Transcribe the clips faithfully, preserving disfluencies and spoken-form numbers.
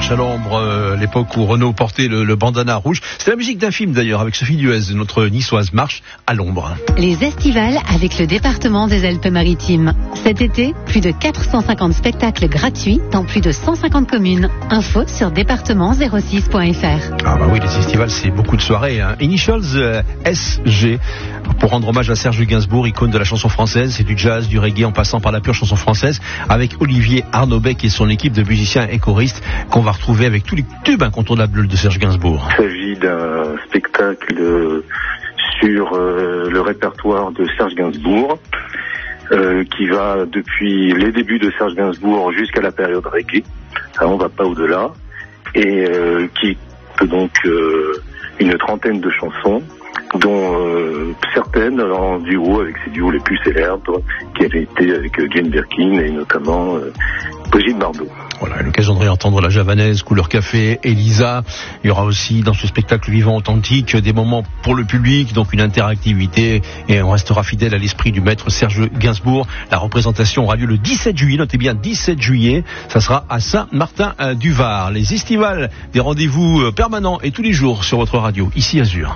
Marche à l'ombre, euh, l'époque où Renaud portait le, le bandana rouge. C'est la musique d'un film d'ailleurs avec Sophie Duez, notre niçoise. Marche à l'ombre. Les estivales avec le département des Alpes-Maritimes. Cet été, plus de quatre cent cinquante spectacles gratuits dans plus de cent cinquante communes. Info sur département zéro six point f r. Ah bah oui, les estivales, c'est beaucoup de soirées. Hein. Initials euh, S G, pour rendre hommage à Serge Gainsbourg, icône de la chanson française. C'est du jazz, du reggae, en passant par la pure chanson française, avec Olivier Arnaud-Bec et son équipe de musiciens et choristes qu'on va retrouver avec tous les tubes incontournables de Serge Gainsbourg. Il s'agit d'un spectacle de, sur euh, le répertoire de Serge Gainsbourg, euh, qui va depuis les débuts de Serge Gainsbourg jusqu'à la période reggae. Alors, on va pas au-delà. Et euh, qui peut donc euh, une trentaine de chansons, dont euh, certaines en duo avec ses duos les plus célèbres, qui avaient été avec euh, Jane Birkin et notamment euh, Brigitte Bardot. Voilà, à l'occasion de réentendre la javanaise, couleur café, Elisa. Il y aura aussi dans ce spectacle vivant authentique des moments pour le public, donc une interactivité, et on restera fidèle à l'esprit du maître Serge Gainsbourg. La représentation aura lieu le dix-sept juillet, notez bien dix-sept juillet, ça sera à Saint-Martin-du-Var. Les estivales, des rendez-vous permanents et tous les jours sur votre radio, ici Azur.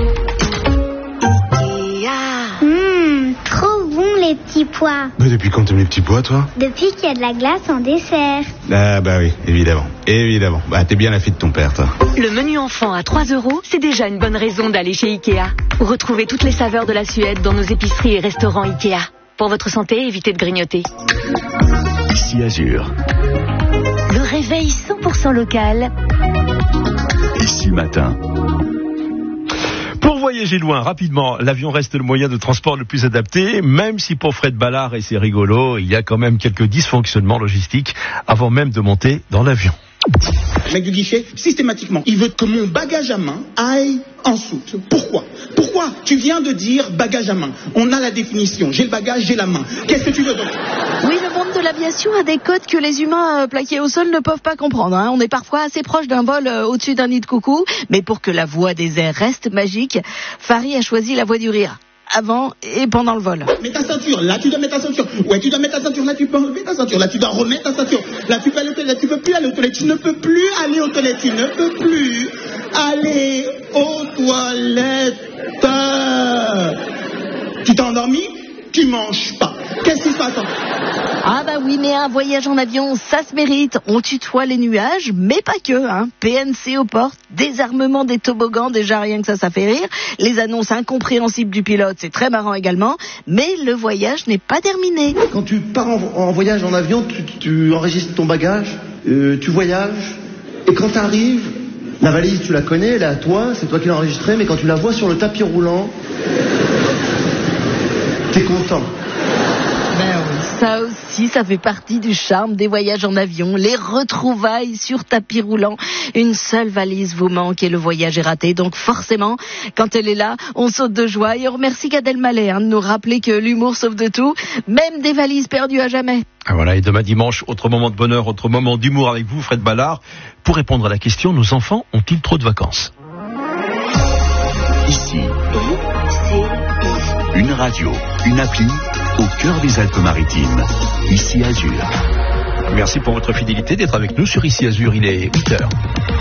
Mmh, trop bon les petits pois. Mais depuis quand t'aimes les petits pois, toi? Depuis qu'il y a de la glace en dessert. Ah bah oui, évidemment, évidemment. Bah t'es bien la fille de ton père, toi. Le menu enfant à trois euros, c'est déjà une bonne raison d'aller chez Ikea. Retrouvez toutes les saveurs de la Suède dans nos épiceries et restaurants Ikea. Pour votre santé, évitez de grignoter. Ici Azur. Le réveil cent pour cent local. Ici matin. Pour voyager loin, rapidement, l'avion reste le moyen de transport le plus adapté, même si pour Fred Ballard, et c'est rigolo, il y a quand même quelques dysfonctionnements logistiques avant même de monter dans l'avion. Le mec du guichet, systématiquement, il veut que mon bagage à main aille en soute. Pourquoi ? Pourquoi ? Tu viens de dire bagage à main. On a la définition. J'ai le bagage, j'ai la main. Qu'est-ce que tu veux donc ? Oui, le monde de l'aviation a des codes que les humains euh, plaqués au sol ne peuvent pas comprendre. Hein. On est parfois assez proche d'un vol euh, au-dessus d'un nid de coucou. Mais pour que la voix des airs reste magique, Farid a choisi la voix du rire. Avant et pendant le vol. Mets ta ceinture, là tu dois mettre ta ceinture. Ouais, tu dois mettre ta ceinture, là tu peux enlever ta ceinture. Là tu dois remettre ta ceinture. Là tu peux aller aux toilettes, tu peux plus aller aux toilettes. Tu ne peux plus aller aux toilettes, tu ne peux plus aller aux toilettes. Tu t'es endormi ? Tu manges pas. Qu'est-ce qui se passe ? Ah bah oui, mais un voyage en avion, ça se mérite. On tutoie les nuages, mais pas que. Hein. P N C aux portes, désarmement des toboggans, déjà rien que ça, ça fait rire. Les annonces incompréhensibles du pilote, c'est très marrant également. Mais le voyage n'est pas terminé. Quand tu pars en, en voyage en avion, tu, tu enregistres ton bagage, euh, tu voyages, et quand tu arrives, la valise, tu la connais, elle est à toi, c'est toi qui l'as enregistrée, mais quand tu la vois sur le tapis roulant, t'es content. Ben oui, ça aussi, ça fait partie du charme des voyages en avion, les retrouvailles sur tapis roulant. Une seule valise vous manque et le voyage est raté. Donc forcément, quand elle est là, on saute de joie. Et on remercie Gad Elmaleh hein, de nous rappeler que l'humour sauve de tout, même des valises perdues à jamais. Ah voilà, et demain dimanche, autre moment de bonheur, autre moment d'humour avec vous, Fred Ballard, pour répondre à la question, nos enfants ont-ils trop de vacances ? Ici, une radio, une appli, au cœur des Alpes-Maritimes. Ici Azur. Merci pour votre fidélité d'être avec nous sur Ici Azur, il est huit heures.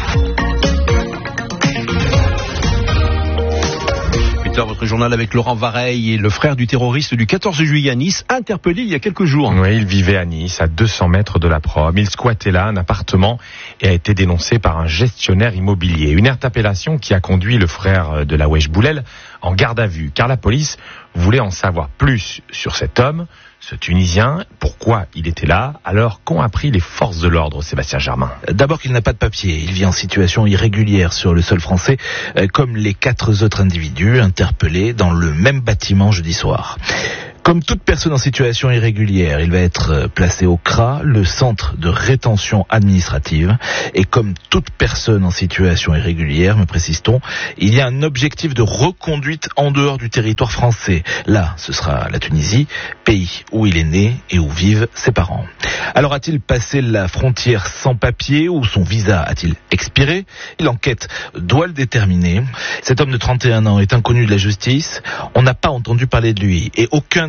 huit heures, votre journal avec Laurent Vareille et le frère du terroriste du quatorze juillet à Nice, interpellé il y a quelques jours. Oui, il vivait à Nice, à deux cents mètres de la prom. Il squattait là un appartement et a été dénoncé par un gestionnaire immobilier. Une interpellation qui a conduit le frère de la Wesh Boulel en garde à vue, car la police voulait en savoir plus sur cet homme, ce Tunisien, pourquoi il était là, alors qu'ont appris les forces de l'ordre, Sébastien Germain. D'abord qu'il n'a pas de papier, il vit en situation irrégulière sur le sol français, comme les quatre autres individus interpellés dans le même bâtiment jeudi soir. Comme toute personne en situation irrégulière, il va être placé au C R A, le centre de rétention administrative. Et comme toute personne en situation irrégulière, me précise-t-on, il y a un objectif de reconduite en dehors du territoire français. Là, ce sera la Tunisie, pays où il est né et où vivent ses parents. Alors a-t-il passé la frontière sans papier ou son visa a-t-il expiré ? L'enquête doit le déterminer. Cet homme de trente et un ans est inconnu de la justice. On n'a pas entendu parler de lui et aucun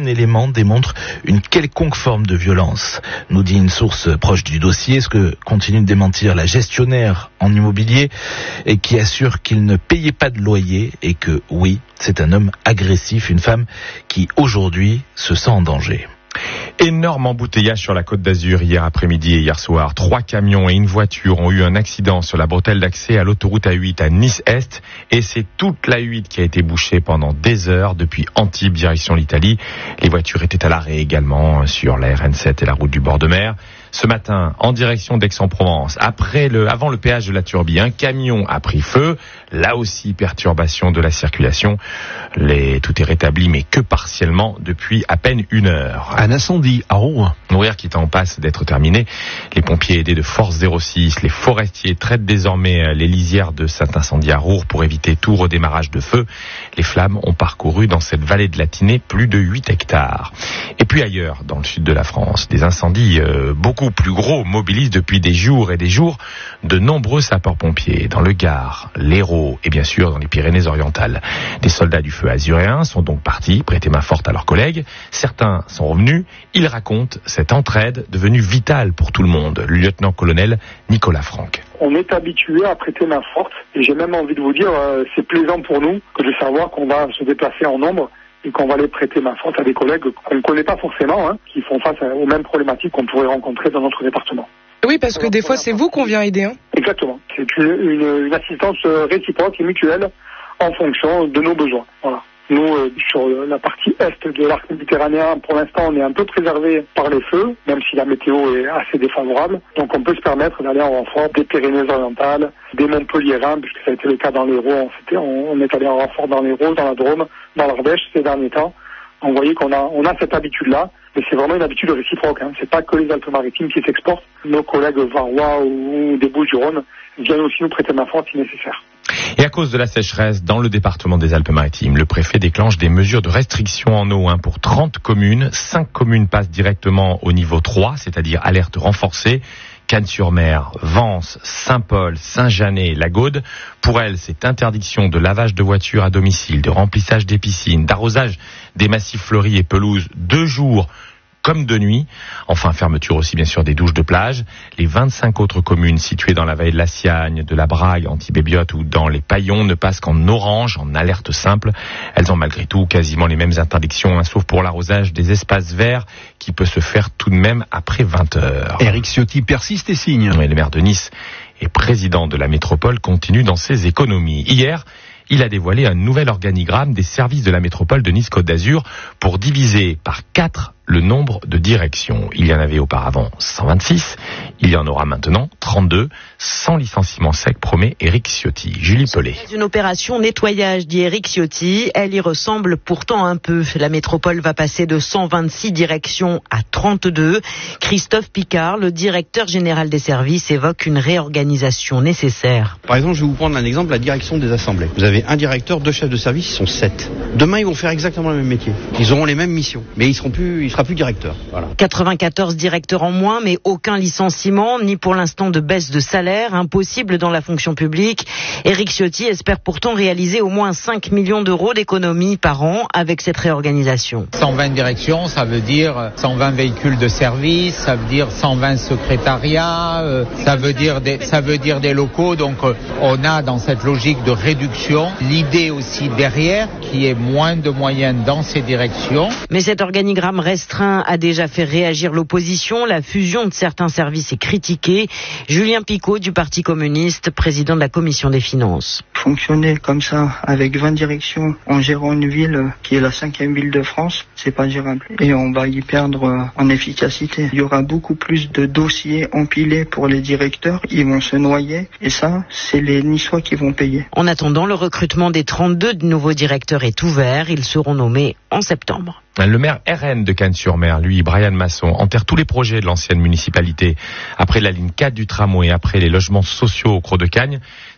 aucun élément démontre une quelconque forme de violence, nous dit une source proche du dossier, ce que continue de démentir la gestionnaire en immobilier et qui assure qu'il ne payait pas de loyer et que oui, c'est un homme agressif, une femme qui aujourd'hui se sent en danger. Énorme embouteillage sur la Côte d'Azur hier après-midi et hier soir. Trois camions et une voiture ont eu un accident sur la bretelle d'accès à l'autoroute A huit à Nice-Est. Et c'est toute l'A huit qui a été bouchée pendant des heures depuis Antibes, direction l'Italie. Les voitures étaient à l'arrêt également sur la R N sept et la route du bord de mer. Ce matin, en direction d'Aix-en-Provence, après le, avant le péage de la Turbie, un camion a pris feu. Là aussi, perturbation de la circulation. Les, tout est rétabli, mais que partiellement depuis à peine une heure. Un incendie à Rouen. Nourrir qui est en passe d'être terminé. Les pompiers aidés de Force zéro six, les forestiers traitent désormais les lisières de cet incendie à Rouen pour éviter tout redémarrage de feu. Les flammes ont parcouru dans cette vallée de la Tinée plus de huit hectares. Et puis ailleurs, dans le sud de la France, des incendies euh, beaucoup plus gros mobilisent depuis des jours et des jours de nombreux sapeurs-pompiers dans le Gard, l'Hérault et bien sûr dans les Pyrénées-Orientales. Des soldats du feu azuréen sont donc partis prêter main forte à leurs collègues. Certains sont revenus. Ils racontent cette entraide devenue vitale pour tout le monde. Le lieutenant-colonel Nicolas Franck. On est habitué à prêter main forte et j'ai même envie de vous dire, euh, c'est plaisant pour nous que de savoir qu'on va se déplacer en nombre et qu'on va aller prêter main forte à des collègues qu'on ne connaît pas forcément, hein, qui font face aux mêmes problématiques qu'on pourrait rencontrer dans notre département. Oui, parce que des fois, c'est vous qu'on vient aider. Hein. Exactement. C'est une, une, une assistance réciproque et mutuelle en fonction de nos besoins. Voilà. Nous, euh, sur la partie est de l'arc méditerranéen, pour l'instant, on est un peu préservé par les feux, même si la météo est assez défavorable. Donc, on peut se permettre d'aller en renfort des Pyrénées-Orientales, des Montpelliérains, puisque ça a été le cas dans l'Hérault. On, on est allé en renfort dans l'Hérault, dans la Drôme, dans l'Ardèche ces derniers temps. On voyait qu'on a, on a cette habitude-là, mais c'est vraiment une habitude réciproque. Hein. C'est pas que les Alpes-Maritimes qui s'exportent. Nos collègues varois ou des Bouches-du-Rhône viennent aussi nous prêter main forte si nécessaire. Et à cause de la sécheresse dans le département des Alpes-Maritimes, le préfet déclenche des mesures de restriction en eau hein, pour trente communes. cinq communes passent directement au niveau trois, c'est-à-dire alerte renforcée. Cannes-sur-Mer, Vence, Saint-Paul, Saint-Janet, La Gaude. Pour elles, c'est interdiction de lavage de voitures à domicile, de remplissage des piscines, d'arrosage des massifs fleuris et pelouses deux jours comme de nuit. Enfin, fermeture aussi bien sûr des douches de plage. Les vingt-cinq autres communes situées dans la vallée de la Siagne, de la Braille, Antibébiote ou dans les Paillons ne passent qu'en orange, en alerte simple. Elles ont malgré tout quasiment les mêmes interdictions, hein, sauf pour l'arrosage des espaces verts qui peut se faire tout de même après vingt heures. Éric Ciotti persiste et signe. Oui, le maire de Nice et président de la métropole continue dans ses économies. Hier, il a dévoilé un nouvel organigramme des services de la métropole de Nice-Côte d'Azur pour diviser par quatre le nombre de directions. Il y en avait auparavant cent vingt-six, il y en aura maintenant trente-deux, sans licenciement sec, promet Éric Ciotti. Julie Pellet. C'est une opération nettoyage, dit Éric Ciotti. Elle y ressemble pourtant un peu. La métropole va passer de cent vingt-six directions à trente-deux. Christophe Picard, le directeur général des services, évoque une réorganisation nécessaire. Par exemple, je vais vous prendre un exemple, la direction des assemblées. Vous avez un directeur, deux chefs de service, ils sont sept. Demain, ils vont faire exactement le même métier. Ils auront les mêmes missions, mais ils seront plus, il sera plus directeur. Voilà. quatre-vingt-quatorze directeurs en moins, mais aucun licenciement, ni pour l'instant de baisse de salaire, impossible dans la fonction publique. Éric Ciotti espère pourtant réaliser au moins cinq millions d'euros d'économies par an avec cette réorganisation. cent vingt directions, ça veut dire cent vingt véhicules de service, ça veut dire cent vingt secrétariats, euh, ça veut dire des, ça veut dire des locaux. Donc euh, on a dans cette logique de réduction l'idée aussi derrière qui est moins de moyens dans ces directions. Mais cet organigramme restreint a déjà fait réagir l'opposition. La fusion de certains services est critiquée. Julien Picot du Parti communiste, président de la commission des finances. Fonctionner comme ça, avec vingt directions, en gérant une ville qui est la cinquième ville de France, c'est pas gérable. Et on va y perdre en efficacité. Il y aura beaucoup plus de dossiers empilés pour les directeurs. Ils vont se noyer. Et ça, c'est les Niçois qui vont payer. En attendant, le recrutement des trente-deux nouveaux directeurs est ouvert. Ils seront nommés en septembre. Le maire R N de Cannes-sur-Mer, lui, Brian Masson, enterre tous les projets de l'ancienne municipalité. Après la ligne quatre du tramway, après les logements sociaux au Creux de Cagnes,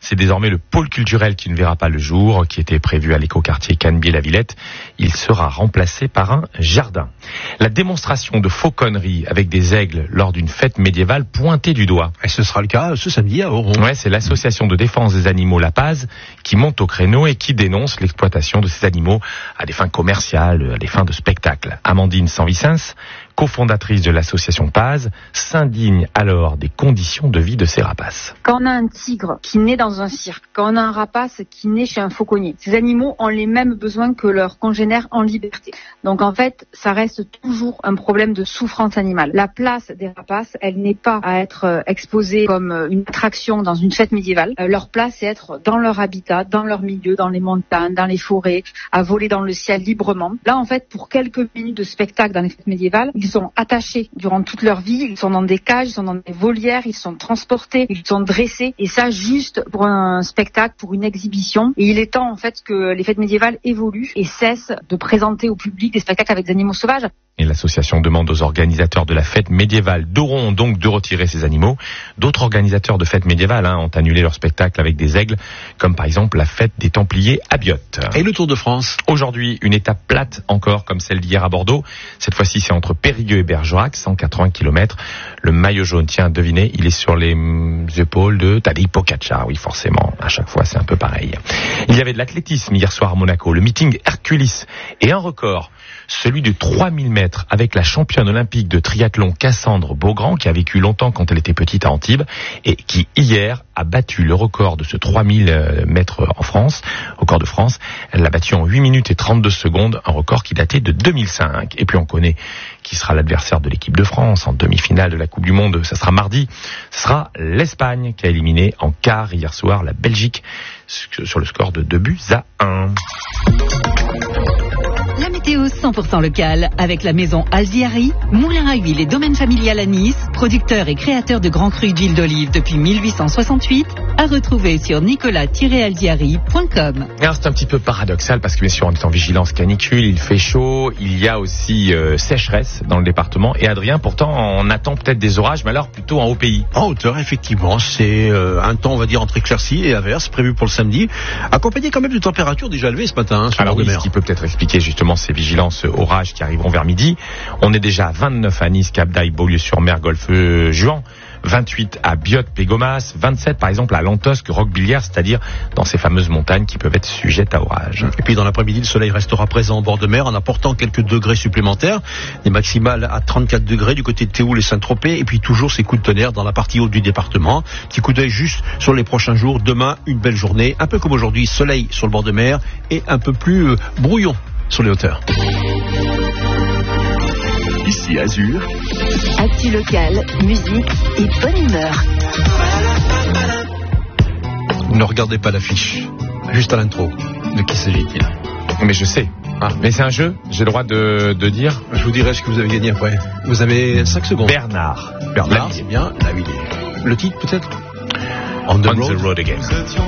C'est désormais le pôle culturel qui ne verra pas le jour, qui était prévu à l'écoquartier Canebier-la-Villette. Il sera remplacé par un jardin. La démonstration de fauconnerie avec des aigles lors d'une fête médiévale pointée du doigt. Et ce sera le cas ce samedi à Oron. Ouais, c'est l'association de défense des animaux La Paz qui monte au créneau et qui dénonce l'exploitation de ces animaux à des fins commerciales, à des fins de spectacle. Amandine Sanvicens, cofondatrice de l'association Paz, s'indigne alors des conditions de vie de ces rapaces. Quand on a un tigre qui naît dans un cirque, quand on a un rapace qui naît chez un fauconnier, ces animaux ont les mêmes besoins que leurs congénères en liberté. Donc en fait, ça reste toujours un problème de souffrance animale. La place des rapaces, elle n'est pas à être exposée comme une attraction dans une fête médiévale. Leur place, c'est être dans leur habitat, dans leur milieu, dans les montagnes, dans les forêts, à voler dans le ciel librement. Là, en fait, pour quelques minutes de spectacle dans les fêtes médiévales, ils sont attachés durant toute leur vie, ils sont dans des cages, ils sont dans des volières, ils sont transportés, ils sont dressés, et ça juste pour un spectacle, pour une exhibition. Et il est temps en fait que les fêtes médiévales évoluent et cessent de présenter au public des spectacles avec des animaux sauvages. Et l'association demande aux organisateurs de la fête médiévale d'Oron donc de retirer ces animaux. D'autres organisateurs de fêtes médiévales hein, ont annulé leur spectacle avec des aigles, comme par exemple la fête des Templiers à Biot. Et le Tour de France. Aujourd'hui, une étape plate encore comme celle d'hier à Bordeaux. Cette fois-ci, c'est entre Périgueux et Bergerac, cent quatre-vingts kilomètres. Le maillot jaune, tiens, devinez, il est sur les épaules de Tadej Pogačar. Oui, forcément, à chaque fois, c'est un peu pareil. Il y avait de l'athlétisme hier soir à Monaco, le meeting Herculis et un record, celui de trois mille mètres avec la championne olympique de triathlon Cassandre Beaugrand, qui a vécu longtemps quand elle était petite à Antibes et qui hier a battu le record de ce trois mille mètres en France, record de France. Elle l'a battu en huit minutes et trente-deux secondes, un record qui datait de deux mille cinq. Et puis on connaît qui sera l'adversaire de l'équipe de France en demi-finale de la Coupe du Monde. Ça sera mardi. Ce sera l'Espagne qui a éliminé en quart hier soir la Belgique sur le score de deux buts à un. La météo cent pour cent locale avec la maison Alziari, moulin à huile et domaine familial à Nice, producteur et créateur de grands crus d'huile d'olive depuis mille huit cent soixante-huit, à retrouver sur nicolas tiret alziari point com. Alors c'est un petit peu paradoxal parce que bien sûr on est en vigilance canicule, il fait chaud, il y a aussi euh, sécheresse dans le département et Adrien pourtant on attend peut-être des orages mais alors plutôt en haut pays. En hauteur effectivement, c'est euh, un temps on va dire entre éclaircies et averses prévu pour le samedi, accompagné quand même de températures déjà élevées ce matin hein, sur alors le oui, mer. Ce qui peut peut-être expliquer justement ces vigilances orages qui arriveront vers midi. On est déjà à vingt-neuf à Nice, Cap d'Aille, Beaulieu-sur-Mer, Golfe-Juan, vingt-huit à Biot, Pégomas, vingt-sept par exemple à Lantosque, Roquebillière, c'est-à-dire dans ces fameuses montagnes qui peuvent être sujettes à orage. Et puis dans l'après-midi, le soleil restera présent en bord de mer en apportant quelques degrés supplémentaires, des maximales à trente-quatre degrés du côté de Théoul et Saint-Tropez, et puis toujours ces coups de tonnerre dans la partie haute du département. Petit coup d'œil juste sur les prochains jours. Demain, une belle journée, un peu comme aujourd'hui, soleil sur le bord de mer et un peu plus euh, brouillon sur les hauteurs. Ici Azur. Actu local, musique et bonne humeur. Ne regardez pas l'affiche, juste à l'intro. De qui s'agit-il? Mais je sais. Ah, mais c'est un jeu, j'ai le droit de, de dire. Je vous dirai ce que vous avez gagné après. Vous avez cinq secondes. Bernard. Bernard, c'est bien. Là, il est. Le titre peut-être? On the, On road. the road again.